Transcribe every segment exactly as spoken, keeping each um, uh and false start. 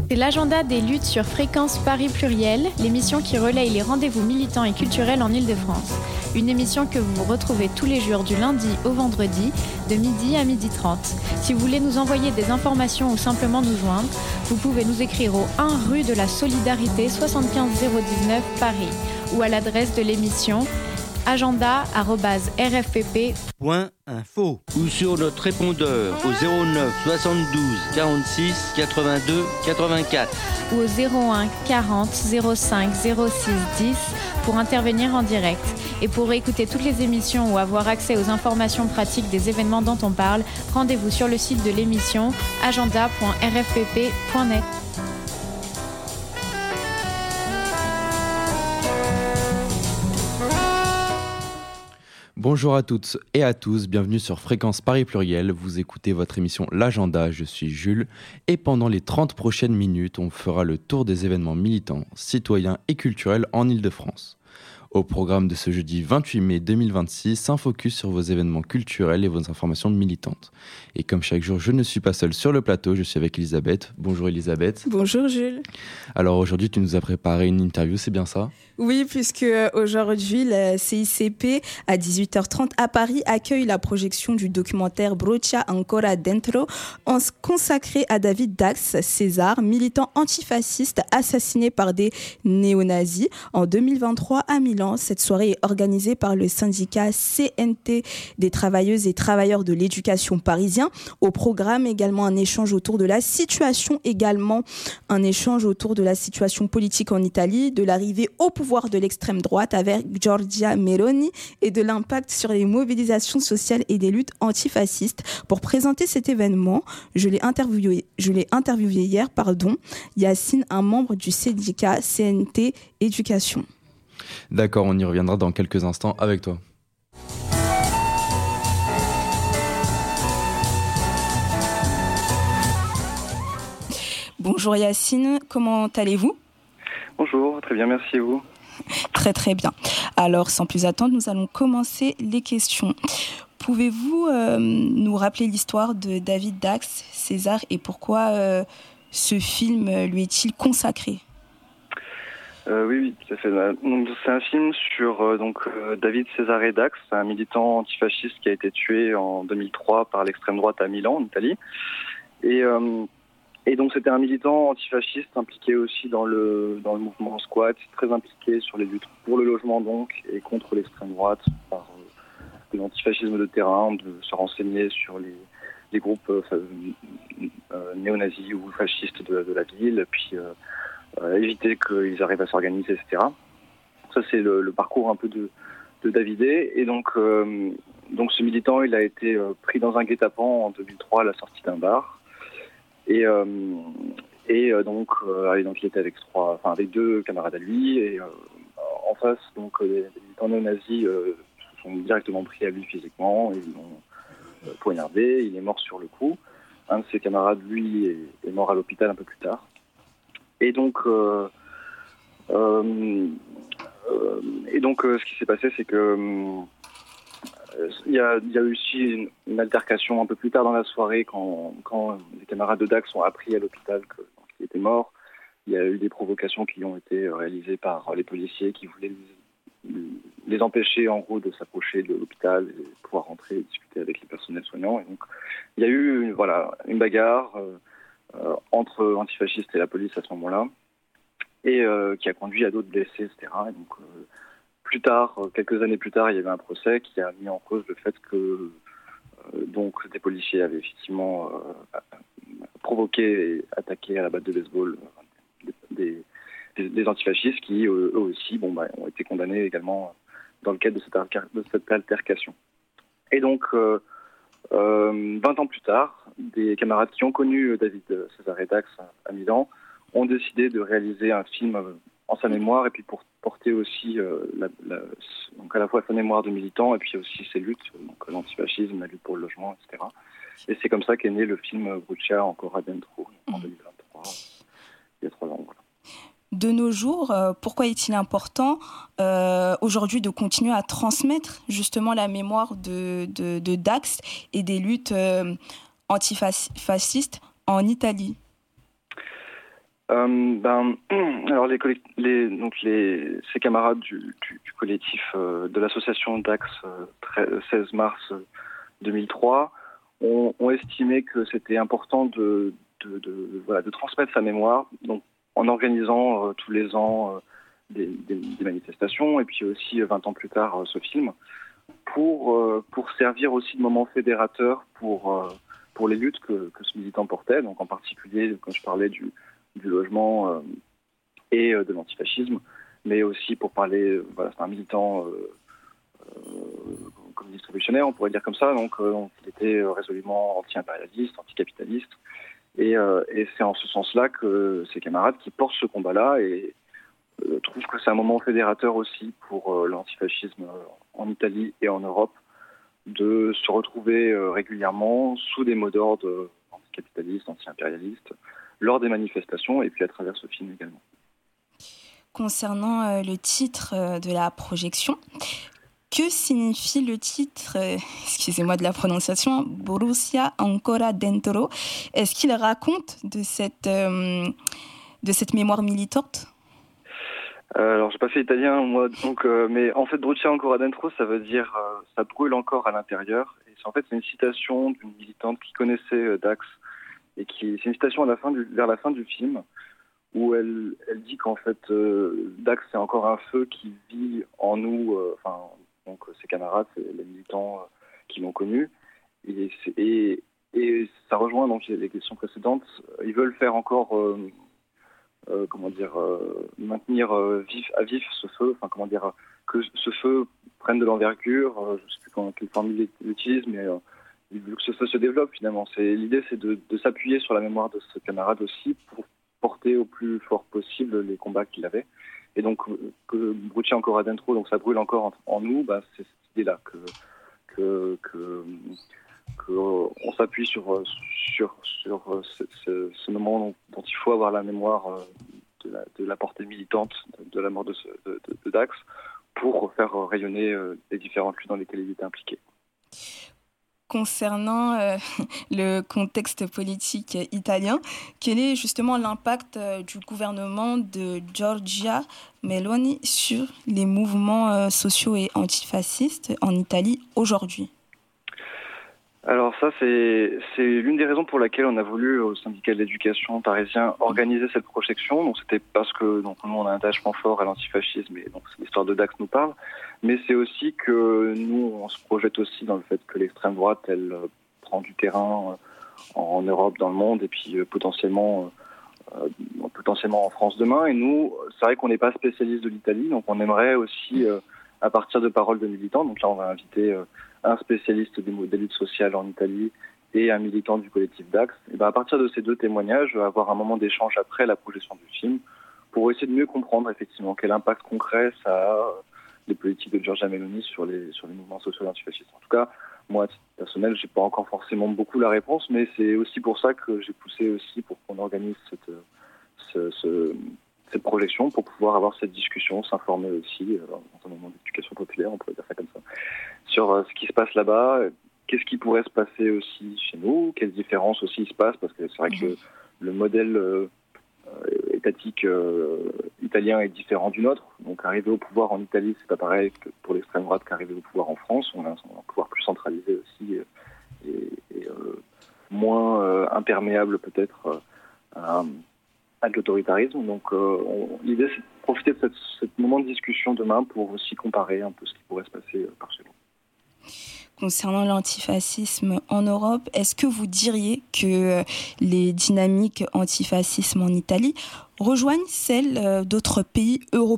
C'est l'agenda des luttes sur Fréquence Paris Pluriel, l'émission qui relaye les rendez-vous militants et culturels en Île-de-France. Une émission que vous retrouvez tous les jours du lundi au vendredi, de midi à midi trente. Si vous voulez nous envoyer des informations ou simplement nous joindre, vous pouvez nous écrire au un rue de la Solidarité soixante-quinze zéro dix-neuf Paris ou à l'adresse de l'émission agenda arobase r f p p point info ou sur notre répondeur au zéro neuf soixante-douze quarante-six quatre-vingt-deux quatre-vingt-quatre ou au zéro un quarante zéro cinq zéro six dix pour intervenir en direct. Et pour écouter toutes les émissions ou avoir accès aux informations pratiques des événements dont on parle, rendez-vous sur le site de l'émission agenda point r f p p point net. Bonjour à toutes et à tous, bienvenue sur Fréquence Paris Pluriel, vous écoutez votre émission L'Agenda, je suis Jules, et pendant les trente prochaines minutes, on fera le tour des événements militants, citoyens et culturels en Île-de-France. Au programme de ce jeudi vingt-huit mai deux mille vingt-six, un focus sur vos événements culturels et vos informations militantes. Et comme chaque jour, je ne suis pas seul sur le plateau, je suis avec Elisabeth. Bonjour Elisabeth. Bonjour Jules. Alors aujourd'hui, tu nous as préparé une interview, c'est bien ça ? Oui, puisque aujourd'hui, la C I C P, à dix-huit heures trente à Paris, accueille la projection du documentaire Brucia ancora dentro, consacré à David Dax, César, militant antifasciste assassiné par des néo-nazis en deux mille vingt-trois à Milan. Cette soirée est organisée par le syndicat C N T des travailleuses et travailleurs de l'éducation parisien. Au programme, également un échange autour de la situation, également un échange autour de la situation politique en Italie, de l'arrivée au pouvoir de l'extrême droite avec Giorgia Meloni et de l'impact sur les mobilisations sociales et des luttes antifascistes. Pour présenter cet événement, je l'ai interviewé, je l'ai interviewé hier, pardon, Yacine, un membre du syndicat C N T Éducation. D'accord, on y reviendra dans quelques instants avec toi. Bonjour Yacine, comment allez-vous ? Bonjour, très bien, merci et vous ? Très très bien. Alors, sans plus attendre, nous allons commencer les questions. Pouvez-vous euh, nous rappeler l'histoire de David Dax, César, et pourquoi euh, ce film lui est-il consacré ? euh, Oui, oui, tout à fait. Donc, c'est un film sur euh, donc, euh, David Cesare Dax, un militant antifasciste qui a été tué en deux mille trois par l'extrême droite à Milan, en Italie. Et... Euh, Et donc c'était un militant antifasciste impliqué aussi dans le dans le mouvement squat, très impliqué sur les luttes pour le logement donc et contre l'extrême droite, par euh, de l'antifascisme de terrain, de se renseigner sur les les groupes euh, euh, néo-nazis ou fascistes de, de la ville, puis euh, euh, éviter qu'ils arrivent à s'organiser, et cetera. Ça c'est le, le parcours un peu de de Davidé. Et donc euh, donc ce militant il a été euh, pris dans un guet-apens en deux mille trois à la sortie d'un bar. Et, euh, et euh, donc, euh, donc, il était avec trois, enfin avec deux camarades à lui. Et euh, en face, donc les militants néo-nazis euh, se sont directement pris à lui physiquement. Ils l'ont euh, poignardé. Il est mort sur le coup. Un de ses camarades, lui, est, est mort à l'hôpital un peu plus tard. Et donc, euh, euh, euh, et donc, euh, ce qui s'est passé, c'est que euh, Il y, a, il y a eu aussi une, une altercation un peu plus tard dans la soirée quand, quand les camarades de Dax ont appris à l'hôpital qu'il était mort. Il y a eu des provocations qui ont été réalisées par les policiers qui voulaient les, les empêcher en gros de s'approcher de l'hôpital et pouvoir rentrer et discuter avec les personnels soignants. Et donc, il y a eu une, voilà, une bagarre euh, euh, entre antifascistes et la police à ce moment-là et euh, qui a conduit à d'autres blessés, et cetera. Et donc, euh, Plus tard, quelques années plus tard, il y avait un procès qui a mis en cause le fait que euh, donc des policiers avaient effectivement euh, provoqué et attaqué à la batte de baseball euh, des, des, des antifascistes qui, eux, eux aussi, bon, bah, ont été condamnés également dans le cadre de cette, de cette altercation. Et donc, euh, euh, vingt ans plus tard, des camarades qui ont connu David Cesare Dax à, à Milan ont décidé de réaliser un film euh, en sa mémoire et puis pour porter aussi euh, la, la, donc à la fois sa mémoire de militant et puis aussi ses luttes, donc l'antifascisme, la lutte pour le logement, et cetera. Et c'est comme ça qu'est né le film Brucia ancora dentro en deux mille vingt-trois, il y a trois ans. Voilà. De nos jours, euh, pourquoi est-il important euh, aujourd'hui de continuer à transmettre justement la mémoire de, de, de Dax et des luttes euh, antifascistes en Italie ? Euh, ben, alors les, collect- les, donc les, ces camarades du, du, du collectif euh, de l'association Dax euh, seize mars deux mille trois ont, ont estimé que c'était important de, de, de, voilà, de transmettre sa mémoire, donc en organisant euh, tous les ans euh, des, des, des manifestations et puis aussi vingt ans plus tard euh, ce film pour, euh, pour servir aussi de moment fédérateur pour, euh, pour les luttes que, que ce militant portait, donc en particulier quand je parlais du du logement euh, et euh, de l'antifascisme, mais aussi pour parler, euh, voilà, c'est un militant euh, euh, communiste révolutionnaire, on pourrait dire comme ça, donc, euh, donc il était résolument anti-impérialiste, anticapitaliste, et, euh, et c'est en ce sens-là que ces camarades qui portent ce combat-là et euh, trouvent que c'est un moment fédérateur aussi pour euh, l'antifascisme en Italie et en Europe, de se retrouver euh, régulièrement sous des mots d'ordre euh, anticapitalistes, anti-impérialistes, lors des manifestations et puis à travers ce film également. Concernant euh, le titre euh, de la projection, que signifie le titre, euh, excusez-moi de la prononciation, Borussia ancora dentro? Est-ce qu'il raconte de cette, euh, de cette mémoire militante? euh, Alors, j'ai pas fait italien, moi, donc, euh, mais en fait, Borussia ancora dentro, ça veut dire euh, ça brûle encore à l'intérieur. Et c'est, en fait, c'est une citation d'une militante qui connaissait euh, Dax. Et qui, c'est une citation à la fin du, vers la fin du film où elle, elle dit qu'en fait euh, Dax c'est encore un feu qui vit en nous, euh, enfin donc ses camarades, c'est les militants euh, qui l'ont connu et, et, et ça rejoint donc les questions précédentes. Ils veulent faire encore euh, euh, comment dire euh, maintenir euh, vif à vif ce feu, enfin comment dire que ce feu prenne de l'envergure. Euh, je sais plus comment, quelle forme il utilise, mais euh, il veut que ce feu se développe finalement. C'est, l'idée c'est de, de s'appuyer sur la mémoire de ce camarade aussi pour porter au plus fort possible les combats qu'il avait. Et donc que Borussia ancora dentro, donc ça brûle encore en, en nous, bah, c'est cette idée-là que, que, que, que on s'appuie sur, sur, sur ce, ce, ce moment dont, dont il faut avoir la mémoire de la, de la portée militante de la mort de, ce, de, de, de Dax pour faire rayonner les différentes luttes dans lesquelles il était impliqué. Concernant euh, le contexte politique italien, quel est justement l'impact euh, du gouvernement de Giorgia Meloni sur les mouvements euh, sociaux et antifascistes en Italie aujourd'hui? Alors ça, c'est, c'est l'une des raisons pour laquelle on a voulu, au syndicat de l'éducation parisien, organiser cette projection. Donc c'était parce que donc, nous, on a un attachement fort à l'antifascisme et donc l'histoire de Dax nous parle. Mais c'est aussi que nous, on se projette aussi dans le fait que l'extrême droite, elle euh, prend du terrain euh, en Europe, dans le monde, et puis euh, potentiellement, euh, potentiellement en France demain. Et nous, c'est vrai qu'on n'est pas spécialiste de l'Italie, donc on aimerait aussi, euh, à partir de paroles de militants, donc là on va inviter euh, un spécialiste des, des luttes sociales en Italie et un militant du collectif Dax, et ben à partir de ces deux témoignages, avoir un moment d'échange après la projection du film, pour essayer de mieux comprendre effectivement quel impact concret ça a les politiques de Giorgia Meloni sur les, sur les mouvements sociaux antifascistes. En tout cas, moi, à titre personnel, j'ai pas encore forcément beaucoup la réponse, mais c'est aussi pour ça que j'ai poussé aussi pour qu'on organise cette, ce, ce, cette projection, pour pouvoir avoir cette discussion, s'informer aussi, dans un moment d'éducation populaire, on pourrait dire ça comme ça, sur ce qui se passe là-bas, qu'est-ce qui pourrait se passer aussi chez nous, quelles différences aussi il se passent, parce que c'est vrai que le, le modèle euh, étatique euh, italien est différent du nôtre. Donc arriver au pouvoir en Italie, c'est pas pareil que pour l'extrême droite qu'arriver au pouvoir en France. On a un, un pouvoir plus centralisé aussi et, et euh, moins euh, imperméable peut-être euh, à, à de l'autoritarisme. Donc euh, on, l'idée c'est de profiter de ce moment de discussion demain pour aussi comparer un peu ce qui pourrait se passer euh, par chez nous. Concernant l'antifascisme en Europe, est-ce que vous diriez que les dynamiques antifascisme en Italie rejoignent celles d'autres pays européens ?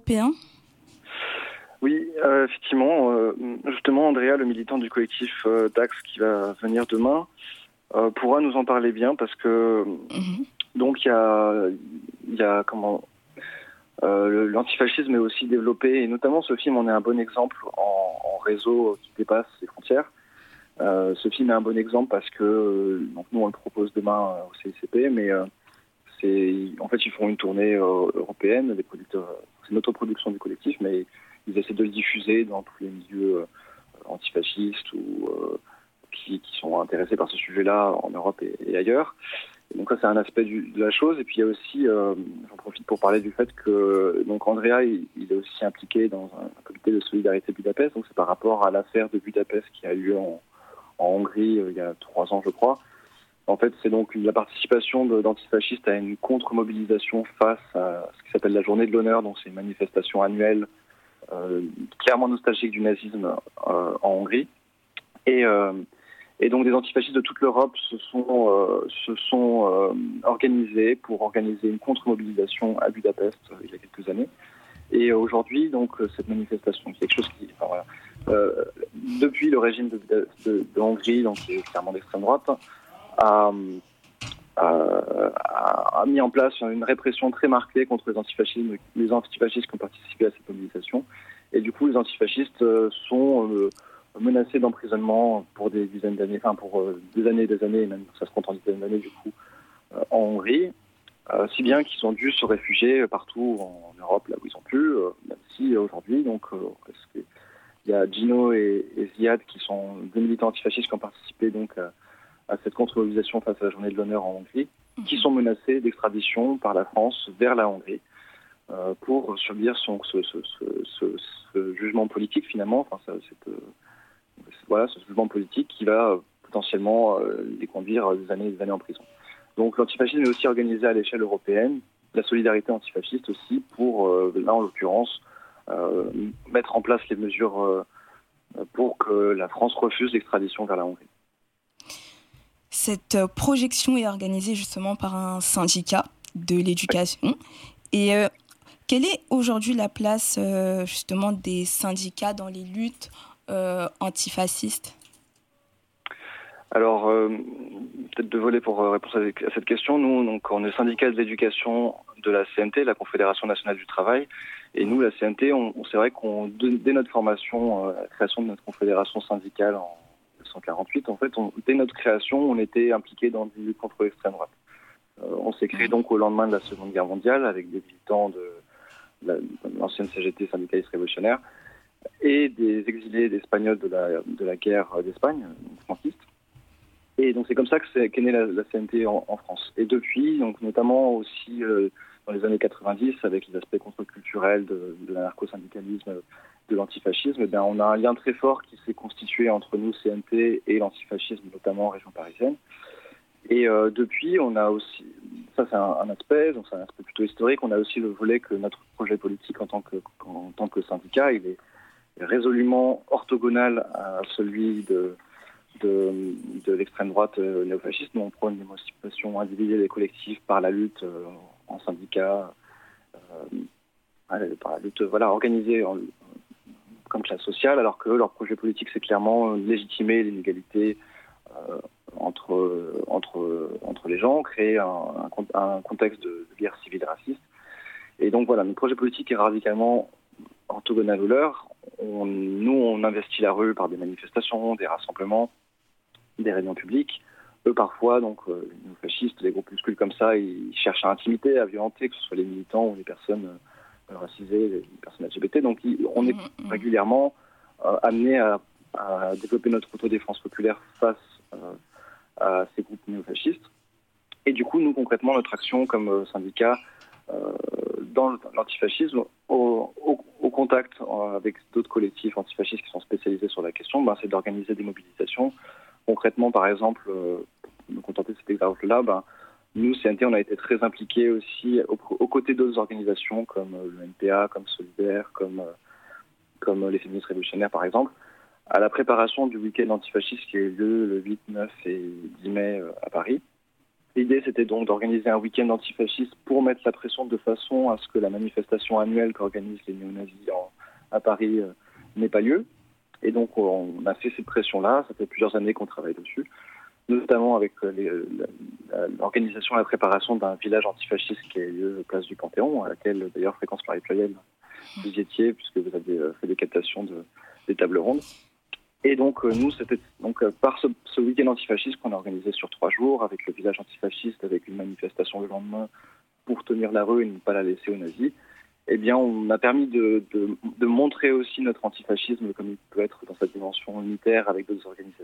Oui, euh, effectivement. Euh, justement, Andrea, le militant du collectif euh, Dax qui va venir demain, euh, pourra nous en parler bien parce que mm-hmm. donc il y a, y a comment euh, l'antifascisme est aussi développé et notamment ce film en est un bon exemple en, en réseau qui dépasse les frontières. Euh, ce film est un bon exemple parce que euh, donc nous on le propose demain euh, au C I C P, mais euh, c'est en fait ils font une tournée euh, européenne, les producteurs, c'est une autoproduction du collectif, mais ils essaient de le diffuser dans tous les milieux euh, antifascistes ou euh, qui, qui sont intéressés par ce sujet-là en Europe et, et ailleurs. Et donc ça, c'est un aspect du, de la chose. Et puis il y a aussi, euh, j'en profite pour parler du fait que donc Andrea, il, il est aussi impliqué dans un, un comité de solidarité Budapest. Donc c'est par rapport à l'affaire de Budapest qui a eu lieu en, en Hongrie euh, il y a trois ans, je crois. En fait, c'est donc une, la participation de, d'antifascistes à une contre-mobilisation face à ce qui s'appelle la Journée de l'honneur. Donc c'est une manifestation annuelle euh, clairement nostalgique du nazisme euh, en Hongrie. Et euh, Et donc des antifascistes de toute l'Europe se sont, euh, se sont euh, organisés pour organiser une contre-mobilisation à Budapest euh, il y a quelques années. Et euh, aujourd'hui, donc cette manifestation, c'est quelque chose qui, enfin, voilà, euh, depuis le régime de, de, de Hongrie, donc qui est clairement d'extrême droite, a, a, a mis en place une répression très marquée contre les antifascistes, les antifascistes qui ont participé à cette mobilisation. Et du coup, les antifascistes euh, sont euh, menacés d'emprisonnement pour des dizaines d'années, enfin pour euh, des années et des années, même ça se compte en dizaines d'années du coup, euh, en Hongrie, euh, si bien qu'ils ont dû se réfugier partout en Europe, là où ils ont pu, euh, même si euh, aujourd'hui, donc, euh, parce que il y a Gino et, et Ziad qui sont deux militants antifascistes qui ont participé donc à, à cette contre-mobilisation face à la Journée de l'honneur en Hongrie, qui sont menacés d'extradition par la France vers la Hongrie euh, pour subir son, ce, ce, ce, ce, ce jugement politique finalement, enfin ça, cette, voilà, ce jugement politique qui va euh, potentiellement euh, les conduire des années et des années en prison. Donc l'antifascisme est aussi organisé à l'échelle européenne, la solidarité antifasciste aussi, pour, euh, là en l'occurrence, euh, mettre en place les mesures euh, pour que la France refuse l'extradition vers la Hongrie. Cette projection est organisée justement par un syndicat de l'éducation. Et euh, quelle est aujourd'hui la place euh, justement des syndicats dans les luttes Euh, antifasciste? Alors, euh, peut-être deux volets pour euh, répondre à cette question. Nous, donc, on est le syndicat de l'éducation de la C N T, la Confédération nationale du travail. Et nous, la C N T, on, on, c'est vrai qu'on, dès notre formation, euh, la création de notre confédération syndicale en mille neuf cent quarante-huit, en fait, on, dès notre création, on était impliqué dans des luttes contre l'extrême droite. Euh, on s'est créé donc au lendemain de la Seconde Guerre mondiale avec des militants de, de, la, de l'ancienne C G T, syndicaliste révolutionnaire, et des exilés d'Espagnols de la, de la guerre d'Espagne, franquiste. Et donc c'est comme ça que c'est, qu'est née la, la C N T en, en France. Et depuis, donc notamment aussi euh, dans les années quatre-vingt-dix, avec les aspects contre-culturels de, de l'anarcho-syndicalisme, de l'antifascisme, eh bien, on a un lien très fort qui s'est constitué entre nous, C N T, et l'antifascisme, notamment en région parisienne. Et euh, depuis, on a aussi, ça c'est un, un aspect, donc c'est un aspect plutôt historique, on a aussi le volet que notre projet politique en tant que, en tant que syndicat, il est résolument orthogonal à celui de, de, de l'extrême droite euh, néofasciste. Nous, on prône l'émancipation individuelle et collective par la lutte euh, en syndicat, euh, par la lutte voilà, organisée en, comme classe sociale, alors que leur projet politique, c'est clairement légitimer l'inégalité euh, entre, entre, entre les gens, créer un, un, un contexte de, de guerre civile raciste. Et donc voilà, notre projet politique est radicalement orthogonal au leur. On, nous, on investit la rue par des manifestations, des rassemblements, des réunions publiques. Eux, parfois, donc, euh, les fascistes, les groupuscules comme ça, ils cherchent à intimider, à violenter, que ce soit les militants ou les personnes euh, racisées, les personnes L G B T. Donc, ils, on est mmh. régulièrement euh, amenés à, à développer notre autodéfense populaire face euh, à ces groupes néofascistes. Et du coup, nous, concrètement, notre action comme euh, syndicat euh, dans l'antifascisme, au, au, au contact avec d'autres collectifs antifascistes qui sont spécialisés sur la question, ben, c'est d'organiser des mobilisations. Concrètement, par exemple, euh, pour me contenter de cet exemple-là, ben, nous, C N T, on a été très impliqués aussi aux, aux côtés d'autres organisations comme le N P A, comme Solidaire, comme, comme les féministes révolutionnaires, par exemple, à la préparation du week-end antifasciste qui a eu lieu le huit, neuf et dix mai à Paris. L'idée, c'était donc d'organiser un week-end antifasciste pour mettre la pression de façon à ce que la manifestation annuelle qu'organisent les néo-nazis en, à Paris euh, n'ait pas lieu. Et donc, on a fait cette pression-là. Ça fait plusieurs années qu'on travaille dessus, notamment avec les, la, l'organisation et la préparation d'un village antifasciste qui a eu lieu place du Panthéon, à laquelle, d'ailleurs, Fréquence Paris Pluriel, vous y étiez, puisque vous avez fait des captations de, des tables rondes. Et donc, euh, nous, c'était donc euh, par ce, ce week-end antifasciste qu'on a organisé sur trois jours, avec le village antifasciste, avec une manifestation le lendemain pour tenir la rue et ne pas la laisser aux nazis, eh bien, on a permis de, de, de montrer aussi notre antifascisme comme il peut être dans sa dimension unitaire avec d'autres organisations.